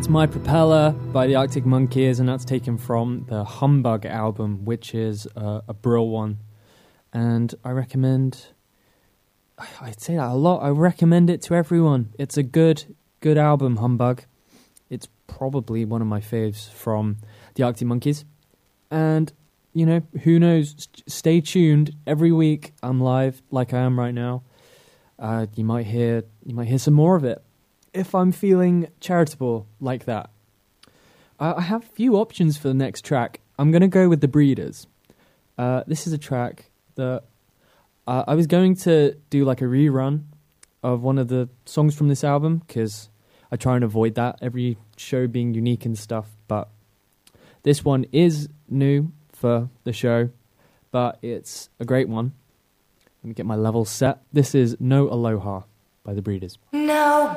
That's My Propeller by the Arctic Monkeys, and that's taken from the Humbug album, which is a Brill one. And I recommend... I'd say that a lot. I recommend it to everyone. It's a good album, Humbug. It's probably one of my faves from the Arctic Monkeys. And, you know, who knows? Stay tuned. Every week I'm live, like I am right now. You might hear some more of it if I'm feeling charitable like that. I have a few options for the next track. I'm going to go with The Breeders. This is a track that I was going to do like a rerun of one of the songs from this album, because I try and avoid that, every show being unique and stuff. But this one is new for the show, but it's a great one. Let me get my levels set. This is No Aloha by The Breeders. No